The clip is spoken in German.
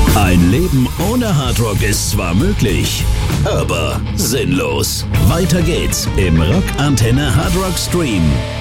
Ein Leben ohne Hardrock ist zwar möglich, aber sinnlos. Weiter geht's im Rock Antenne Hardrock Stream.